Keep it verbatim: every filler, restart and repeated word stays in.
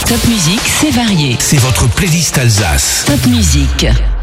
Top Music, c'est varié. C'est votre playlist Alsace. Top Music.